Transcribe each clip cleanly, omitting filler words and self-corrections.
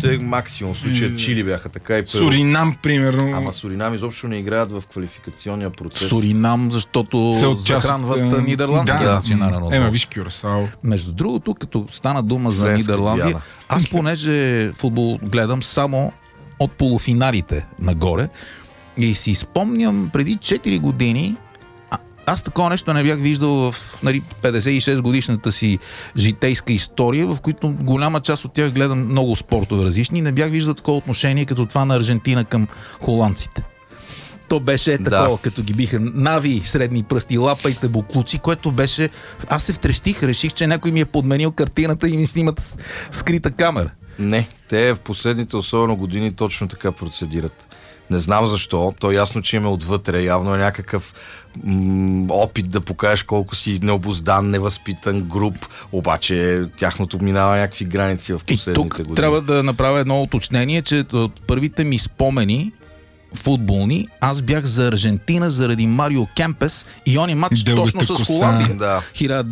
ще е максимум. В случая Чили бяха така и Перу. Суринам, примерно. Ама Суринам изобщо не играят в квалификационния процес. Суринам, защото захранват нидерландския национален отбор. Виж Кюрасао. Между другото, като стана дума за Нидерландия, аз понеже футбол гледам само от полуфиналите нагоре и си спомням преди 4 години, аз такова нещо не бях виждал в 56 годишната си житейска история, в които голяма част от тях гледам много спортове различни, не бях виждал такова отношение като това на Аржентина към холандците. То беше такова, като ги биха нави, средни пръсти, лапайте буклуци, което беше... Аз се втрещих, реших, че някой ми е подменил картината и ми снимат скрита камера. Не, те в последните особено години точно така процедират. Не знам защо, то ясно, че има отвътре, явно е някакъв опит да покажеш колко си необуздан, невъзпитан, груб, обаче тяхното минава някакви граници в последните години. И тук трябва да направя едно уточнение, че от първите ми спомени футболни, аз бях за Аржентина заради Марио Кемпес и они матч точно с Холандия.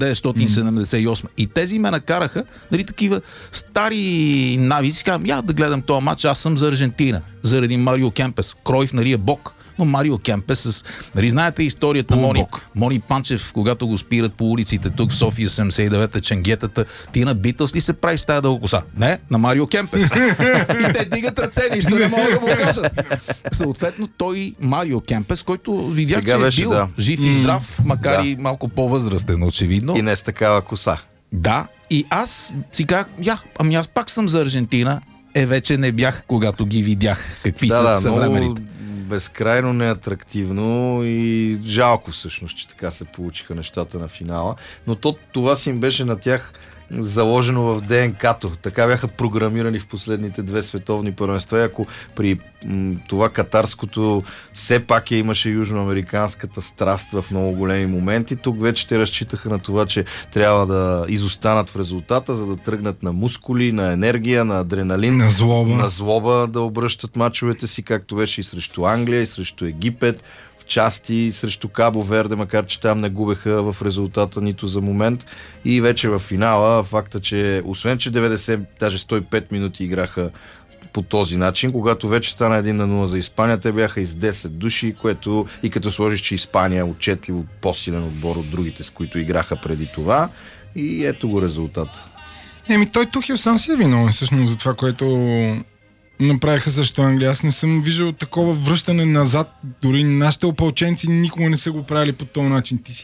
1978. И тези ме накараха, такива стари навици, казвам, да гледам този матч, аз съм за Аржентина, заради Марио Кемпес. Кройф, е бог. Но Марио Кемпес знаете историята Мони Панчев, когато го спират по улиците тук в София 79-та, ченгетата, ти на Битълс ли се прави с тая дълга коса? Не, на Марио Кемпес. И те дигат ръце, нищо не могат да му кажат. Съответно, той Марио Кемпес, който видях, че е бил жив и здрав, макар и малко по-възрастен, очевидно. И не с такава коса. Да, и аз си казах, аз пак съм за Аржентина. Вече не бях, когато ги видях. Какви са съвременните. Безкрайно неатрактивно и жалко всъщност, че така се получиха нещата на финала. Но това си им беше на тях заложено в ДНК-то. Така бяха програмирани в последните 2 световни първенства. Ако при това катарското все пак имаше южноамериканската страст в много големи моменти, тук вече те разчитаха на това, че трябва да изостанат в резултата, за да тръгнат на мускули, на енергия, на адреналин, на злоба да обръщат мачовете си, както беше и срещу Англия, и срещу Египет, части срещу Кабо Верде, макар че там не губеха в резултата нито за момент. И вече в финала факта, че освен, че 90, даже 105 минути играха по този начин, когато вече стана 1-0 за Испания, те бяха из 10 души, което и като сложиш, че Испания е отчетливо по-силен отбор от другите, с които играха преди това. И ето го резултата. Той Тухел сам си е виновен всъщност за това, което направиха срещу Англия. Аз не съм виждал такова връщане назад. Дори нашите опълченци никога не са го правили по този начин. Ти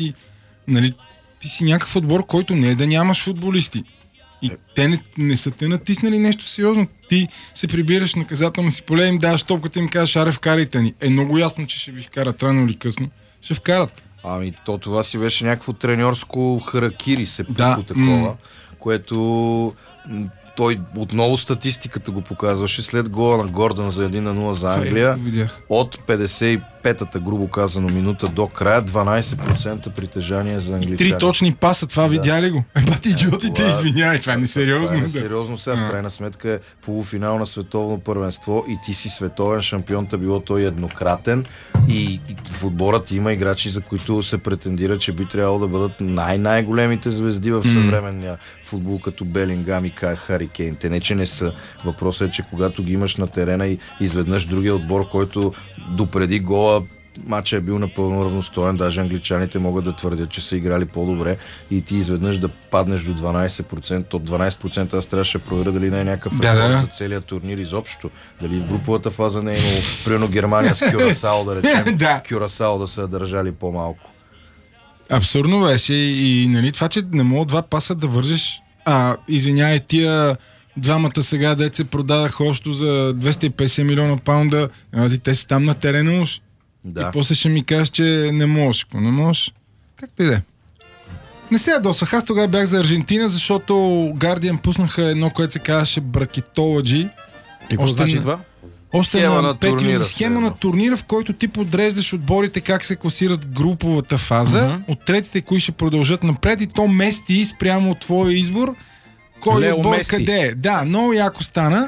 си някакъв отбор, който не е да нямаш футболисти. И те не са те натиснали нещо сериозно. Ти се прибираш наказателно си поле, им даваш топката и им кажеш, аре, вкарайте ни. Много ясно, че ще ви вкарат рано или късно. Ще вкарат. Това си беше някакво треньорско харакири такова, което той отново статистиката го показваше след гола на Гордън за 1-0 за Англия. От 55-та, грубо казано, минута до края, 12% притежание за англичани. 3 точни паса, това видя ли го? Бати идиотите, извинявай, това е несериозно. Това е несериозно сега, в крайна сметка е полуфинал на световно първенство и ти си световен шампион, било той еднократен и в отборът има играчи, за които се претендира, че би трябвало да бъдат най-големите звезди в съвременния футбол, като Белингам и Хари Кейн. Те не, че не са. Въпросът е, че когато ги имаш на терена и изведнъж другия отбор, който допреди гола матчът е бил напълно равностоен, даже англичаните могат да твърдят, че са играли по-добре и ти изведнъж да паднеш до 12%. От 12% аз трябваше да проверя дали не е някакъв рекорд за целия турнир изобщо. Дали в груповата фаза не е имало, примерно Германия с Кюрасао, да речем, Кюрасао да са държали по-малко. Абсурдно беше и това, че не мога 2 паса да вържеш. Извинявай, тия двамата сега дет се продадаха още за 250 милиона паунда, те са там на терена уж. И после ще ми кажеш, че не можеш. Какво не можеш? Как те иде? Не се ядосах. Аз тогава бях за Аржентина, защото Guardian пуснаха едно, което се казваше Bracketology. Какво значи това? Още на 5 юни схема на турнира, в който ти подреждаш отборите как се класират груповата фаза, от третите, кои ще продължат напред и то мести спрямо от твоя избор, кой отбор къде е. Да, много яко стана.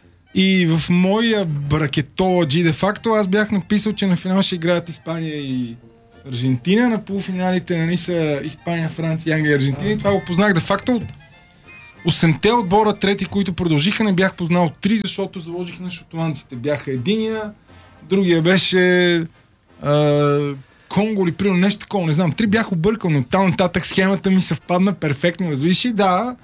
И в моя Bracketology, де факто, аз бях написал, че на финал ще играят Испания и Аржентина, на полуфиналите са Испания, Франция, Англия и Аржентина. И това го познах де факто 8-те отбора трети, които продължиха, не бях познал 3, защото заложих на шотландците. Бяха единия, другия беше Конго или примерно нещо такова, не знам. 3 бях объркал, но там нататък схемата ми съвпадна перфектно, разбираш. И да,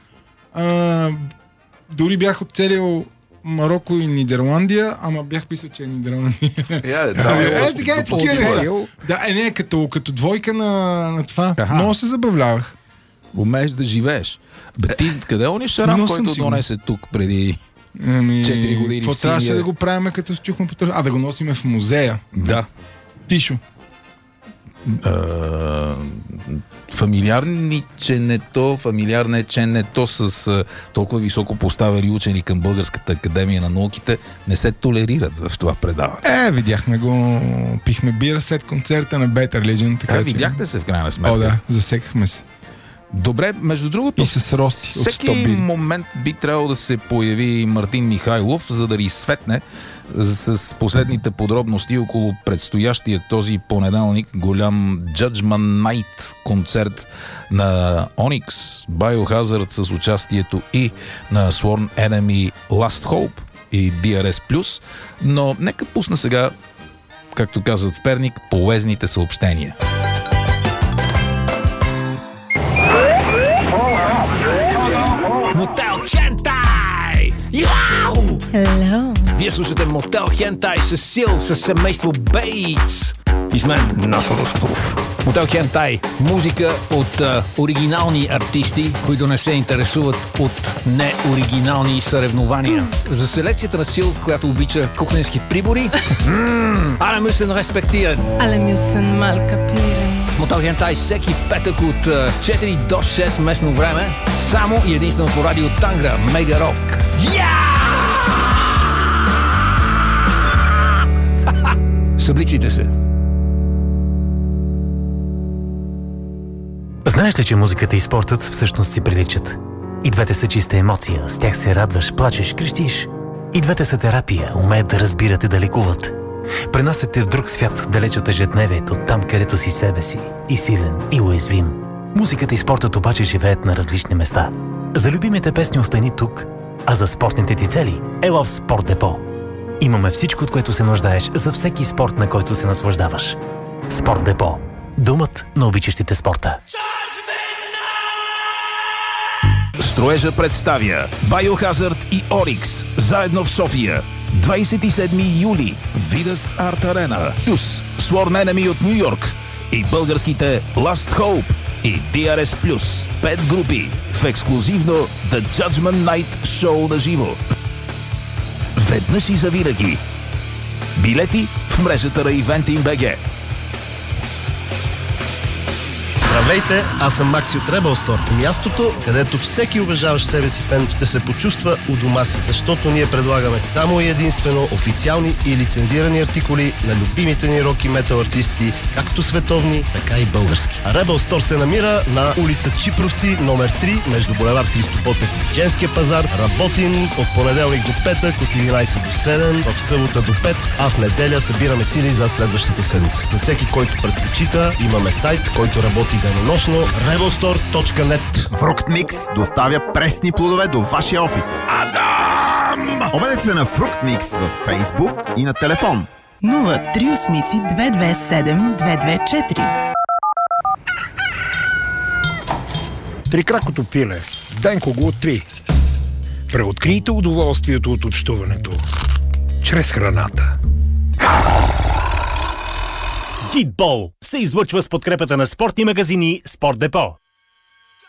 дори бях оцелил Марокко и Нидерландия, ама бях писал, че е Нидерландия. Не, като двойка на това. Много се забавлявах. Умееш да живееш. Бе, ти къде он е Шарам, който донесе тук преди 4 години? Какво трябваше да го правим, като се чухме по това? Да го носиме в музея. Да. Тишо. Фамилиарниченето с толкова високо поставени учени към Българската академия на науките не се толерират в това предаване. Видяхме го, пихме бира след концерта на Better Legion. Така, видяхте се в крайна сметка. Да, засекахме се. Добре, между другото, и с рости всеки момент би трябвало да се появи Мартин Михайлов, за да изсветне с последните подробности около предстоящия този понеделник голям Judgment Night концерт на Onyx, Biohazard с участието и на Sworn Enemy Last Hope и DRS+. Но нека пусна сега, както казват в Перник, полезните съобщения. Мотел Хентай! Яу! Hello! Вие слушате Мотел Хентай с Сил, с семейство Бейтс. И с мен Насо Русков. Мотел Хентай. Музика от оригинални артисти, които не се интересуват от неоригинални съревнования. За селекцията на Сил, която обича кухненски прибори. Alle müssen respektieren. Alle müssen mal kapieren. Мотел Хентай всеки петък от 4 до 6 местно време. Само и единствено по радио Тангра, Мега Рок. Събличите се. Знаеш ли, че музиката и спортът всъщност си приличат? И двете са чиста емоция, с тях се радваш, плачеш, крещиш. И двете са терапия, умеят да разбират и да лекуват. Пренасят те в друг свят, далеч от ежедневието, там където си себе си, и силен, и уязвим. Музиката и спортът обаче живеят на различни места. За любимите песни остани тук, а за спортните ти цели ела в Спорт Депо. Имаме всичко, от което се нуждаеш за всеки спорт, на който се наслаждаваш. Спорт Депо. Домът на обичащите спорта. Строежа представя Biohazard и Onyx заедно в София. 27 юли Видас Арт Арена плюс Sworn Enemy от Ню Йорк и българските Last Hope и DRS+. 5 групи в ексклюзивно The Judgment Night шоу на живо. Веднъж и завинаги. Билети в мрежата на Eventim.bg. Здравейте, аз съм Макси от Rebel Store. Мястото, където всеки уважаващ себе си фен ще се почувства у дома си, защото ние предлагаме само и единствено официални и лицензирани артикули на любимите ни рок и метал артисти, както световни, така и български. А Rebel Store се намира на улица Чипровци, номер 3, между булевард Христо Ботев и Женския пазар. Работим от понеделник до петък, от 11 до 7, в събота до 5, а в неделя събираме сили за следващата седмица. За всеки, който предпочита, имаме сайт, който работи денонощно, rebelstore.net. Фруктмикс доставя пресни плодове до вашия офис. Адам! Обадете се на Фруктмикс във Фейсбук и на телефон 038-227-224. Трикракото пиле. Денко го откри. Преоткрийте удоволствието от общуването чрез храната. Гитбол се излъчва с подкрепата на спортни магазини Спорт Депо.